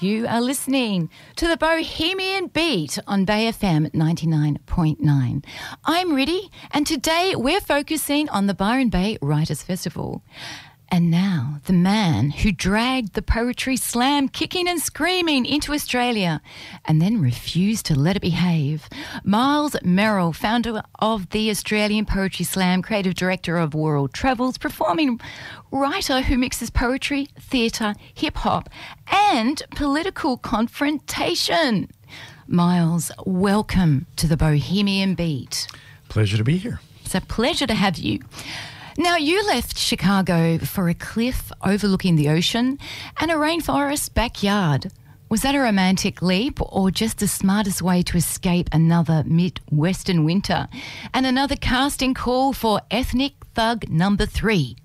You are listening to the Bohemian Beat on Bay FM 99.9. I'm Riddy, and today we're focusing on the Byron Bay Writers' Festival. And now, the man who dragged the Poetry Slam kicking and screaming into Australia and then refused to let it behave. Miles Merrill, founder of the Australian Poetry Slam, creative director of World Travels, performing writer who mixes poetry, theatre, hip-hop and political confrontation. Miles, welcome to the Bohemian Beat. Pleasure to be here. It's a pleasure to have you. Now, you left Chicago for a cliff overlooking the ocean and a rainforest backyard. Was that a romantic leap or just the smartest way to escape another Midwestern winter and another casting call for Ethnic Thug number 3?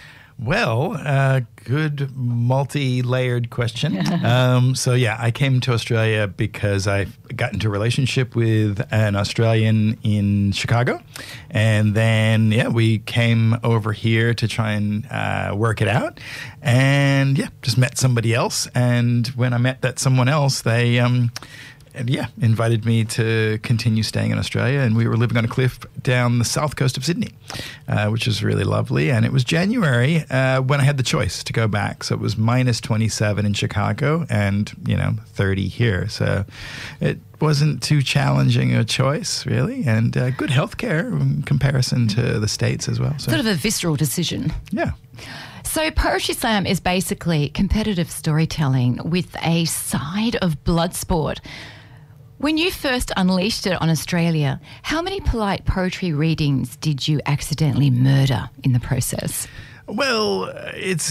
Well, good multi-layered question. I came to Australia because I got into a relationship with an Australian in Chicago. And then, we came over here to try and work it out. And, just met somebody else. And when I met that someone else, they invited me to continue staying in Australia, and we were living on a cliff down the south coast of Sydney, which was really lovely. And it was January when I had the choice to go back. So it was minus 27 in Chicago and, 30 here. So it wasn't too challenging a choice, really, and good healthcare in comparison to the States as well. So. Sort of a visceral decision. Yeah. So Poetry Slam is basically competitive storytelling with a side of blood sport. When you first unleashed it on Australia, how many polite poetry readings did you accidentally murder in the process? Well, it's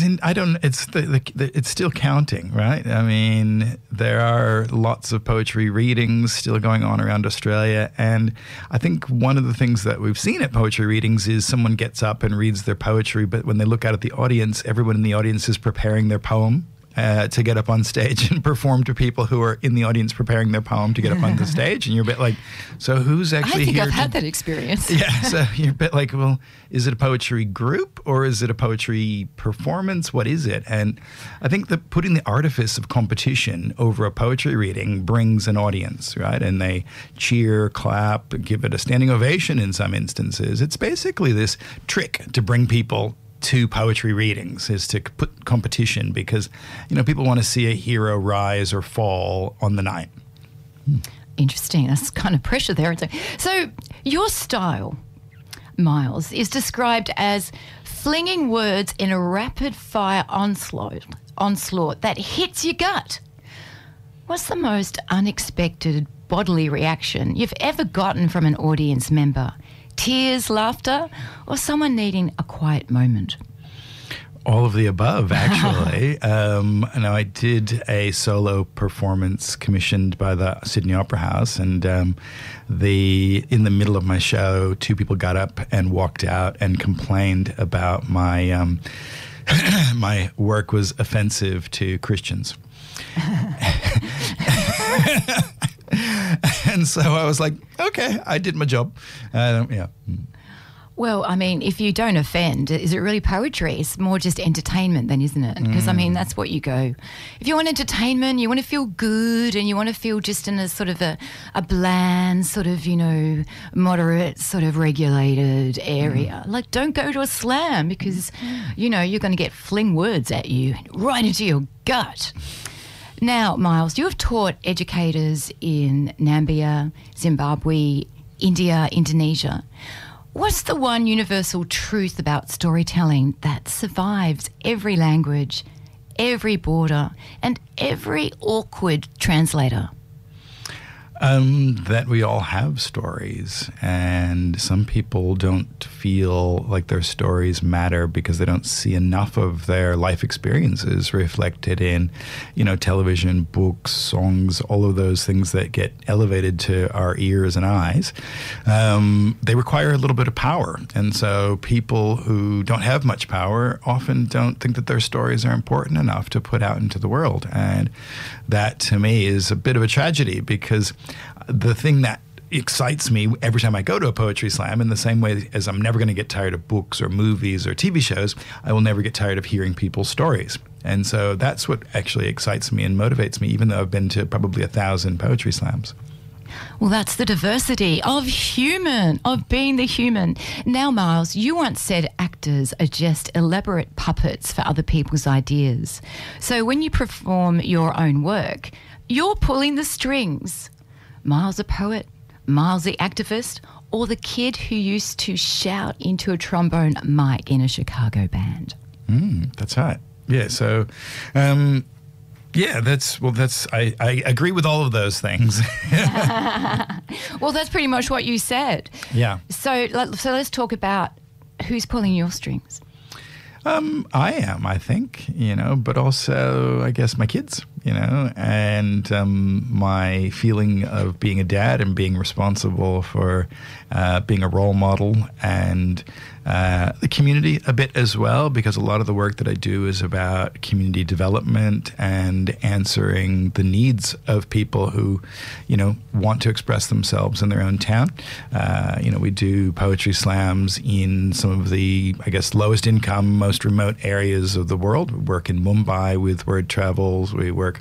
still counting, right? I mean, there are lots of poetry readings still going on around Australia. And I think one of the things that we've seen at poetry readings is someone gets up and reads their poetry, but when they look out at the audience, everyone in the audience is preparing their poem to get up on stage and perform to people who are in the audience preparing their poem to get up on the stage. And you're a bit like, so who's actually here? I think I've had that experience. Yeah, so you're a bit like, well, is it a poetry group or is it a poetry performance? What is it? And I think that putting the artifice of competition over a poetry reading brings an audience, right? And they cheer, clap, give it a standing ovation in some instances. It's basically this trick to bring people to poetry readings, is to put competition because, people want to see a hero rise or fall on the night. Interesting. That's kind of pressure there. So your style, Miles, is described as flinging words in a rapid-fire onslaught that hits your gut. What's the most unexpected bodily reaction you've ever gotten from an audience member? Tears, laughter, or someone needing a quiet moment? All of the above, actually. I did a solo performance commissioned by the Sydney Opera House, and in the middle of my show, 2 people got up and walked out and complained about my my work was offensive to Christians. And so I was like, okay, I did my job. Well, I mean, if you don't offend, is it really poetry? It's more just entertainment then, isn't it? Because, that's what you go. If you want entertainment, you want to feel good and you want to feel just in a sort of a bland, sort of, moderate, sort of regulated area. Like, don't go to a slam because, you're going to get fling words at you right into your gut. Now, Miles, you have taught educators in Namibia, Zimbabwe, India, Indonesia. What's the one universal truth about storytelling that survives every language, every border, and every awkward translator? That we all have stories, and some people don't feel like their stories matter because they don't see enough of their life experiences reflected in, television, books, songs, all of those things that get elevated to our ears and eyes. They require a little bit of power, and so people who don't have much power often don't think that their stories are important enough to put out into the world, and that to me is a bit of a tragedy because the thing that excites me every time I go to a poetry slam, in the same way as I'm never going to get tired of books or movies or TV shows, I will never get tired of hearing people's stories. And so that's what actually excites me and motivates me, even though I've been to probably 1,000 poetry slams. Well, that's the diversity of being the human. Now, Miles, you once said actors are just elaborate puppets for other people's ideas. So when you perform your own work, you're pulling the strings. Miles a poet, Miles the activist, or the kid who used to shout into a trombone mic in a Chicago band? That's right. Yeah, so... I agree with all of those things. Well, that's pretty much what you said. Yeah. So let's talk about who's pulling your strings. I am, I think, but also, I guess, my kids, and my feeling of being a dad and being responsible for being a role model, and the community a bit as well, because a lot of the work that I do is about community development and answering the needs of people who, want to express themselves in their own town. We do poetry slams in some of the, I guess, lowest income, most remote areas of the world. We work in Mumbai with Word Travels. We work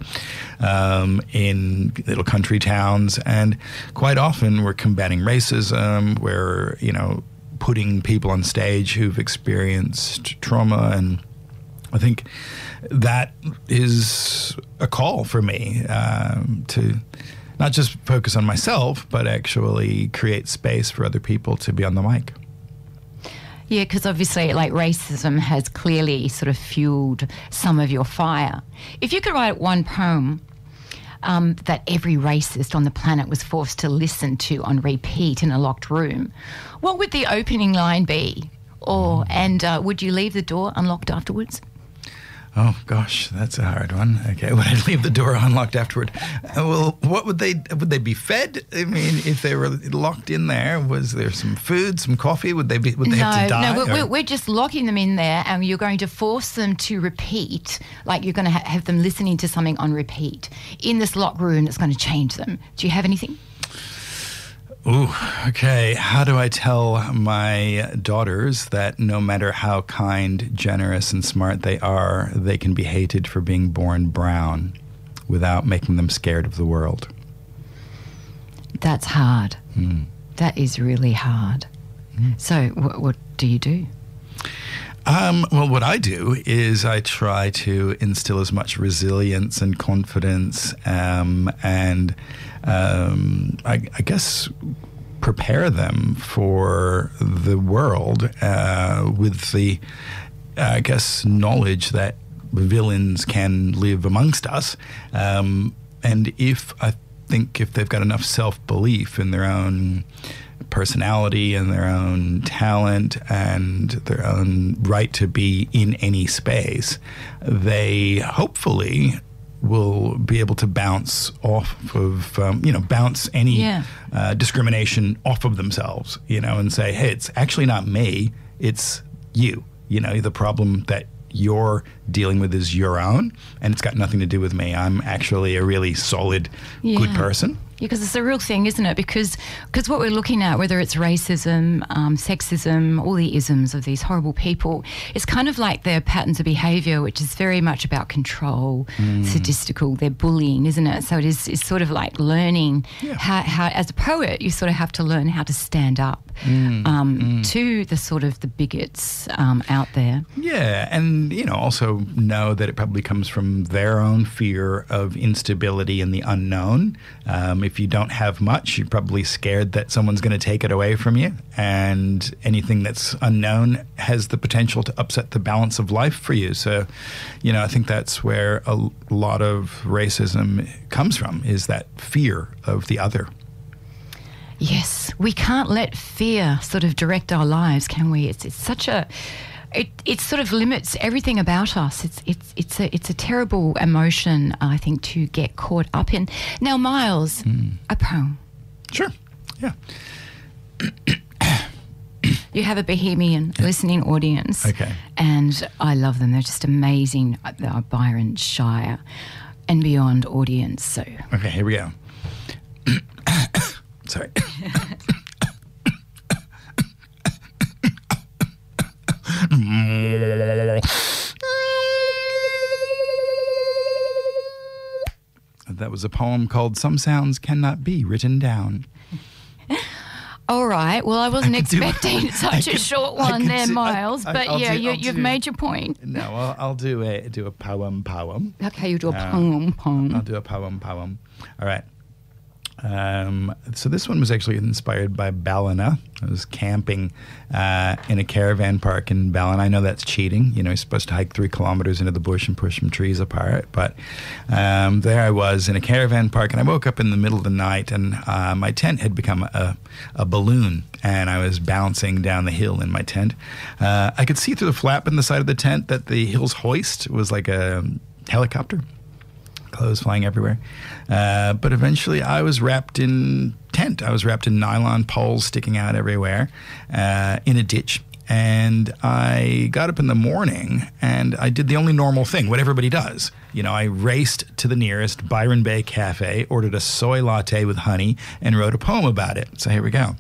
in little country towns, and quite often we're combating racism. We're, putting people on stage who've experienced trauma, and I think that is a call for me to not just focus on myself, but actually create space for other people to be on the mic. Yeah, because obviously, racism has clearly sort of fueled some of your fire. If you could write one poem that every racist on the planet was forced to listen to on repeat in a locked room, what would the opening line be? And would you leave the door unlocked afterwards? Oh, gosh, that's a hard one. Okay, would I leave the door unlocked afterward? Well, what would they be fed? I mean, if they were locked in there, was there some food, some coffee? Would they have to die? No, we're just locking them in there, and you're going to force them to repeat, like you're going to have them listening to something on repeat in this locked room that's going to change them. Do you have anything? Ooh, okay. How do I tell my daughters that no matter how kind, generous, and smart they are, they can be hated for being born brown without making them scared of the world? That's hard. That is really hard. So what do you do? Well, what I do is I try to instill as much resilience and confidence I guess prepare them for the world with the, I guess, knowledge that villains can live amongst us. And if they've got enough self-belief in their own personality and their own talent and their own right to be in any space, they hopefully will be able to bounce off of, bounce any discrimination off of themselves, and say, hey, it's actually not me, it's you. The problem that you're dealing with is your own, and it's got nothing to do with me. I'm actually a really solid, good person. Yeah, because it's a real thing, isn't it? Because what we're looking at, whether it's racism, sexism, all the isms of these horrible people, it's kind of like their patterns of behaviour, which is very much about control, sadistical, they're bullying, isn't it? So it's sort of like learning how, as a poet, you sort of have to learn how to stand up to the sort of the bigots out there. Yeah, and, also know that it probably comes from their own fear of instability and the unknown. If you don't have much, you're probably scared that someone's going to take it away from you. And anything that's unknown has the potential to upset the balance of life for you. So, I think that's where a lot of racism comes from, is that fear of the other. Yes, we can't let fear sort of direct our lives, can we? It's such a... It sort of limits everything about us. It's a terrible emotion, I think, to get caught up in. Now, Miles, a poem. Sure. Yeah. You have a Bohemian listening audience. Okay. And I love them. They're just amazing. Byron Shire and beyond audience. So. Okay, here we go. Sorry. That was a poem called Some Sounds Cannot Be Written Down. All right. Well, I wasn't expecting such a short one there, Miles. But you've made your point. No, I'll do a poem. Okay, you do a poem. I'll do a poem. All right. So this one was actually inspired by Ballina. I was camping in a caravan park in Ballina. I know that's cheating. You know, you're supposed to hike 3 kilometers into the bush and push some trees apart. But there I was in a caravan park, and I woke up in the middle of the night, and my tent had become a balloon, and I was bouncing down the hill in my tent. I could see through the flap in the side of the tent that the hill's hoist was like a helicopter. Clothes flying everywhere. But eventually I was wrapped in tent. I was wrapped in nylon poles sticking out everywhere in a ditch. And I got up in the morning and I did the only normal thing, what everybody does. You know, I raced to the nearest Byron Bay Cafe, ordered a soy latte with honey, and wrote a poem about it. So here we go.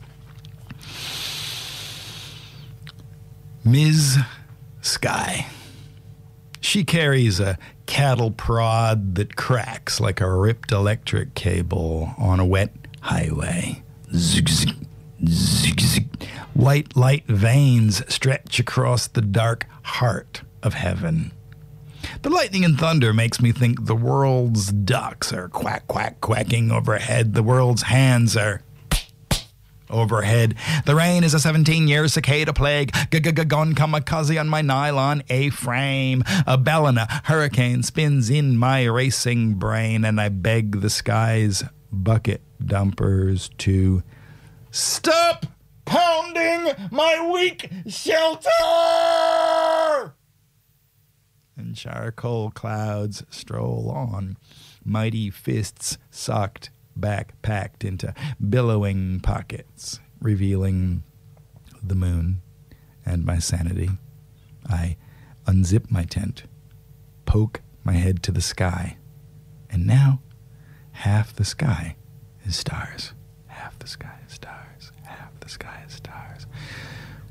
Ms. Sky. She carries a cattle prod that cracks like a ripped electric cable on a wet highway. Zig, zig, zig, zig. White light veins stretch across the dark heart of heaven. The lightning and thunder makes me think the world's ducks are quack, quack, quacking overhead. The world's hands are overhead. The rain is a 17-year cicada plague. Gone kamikaze on my nylon A-frame. A Ballina hurricane spins in my racing brain, and I beg the sky's bucket dumpers to stop pounding my weak shelter! And charcoal clouds stroll on, mighty fists socked back packed into billowing pockets, revealing the moon and my sanity. I unzip my tent, poke my head to the sky, and now half the sky is stars. Half the sky is stars. Half the sky is stars.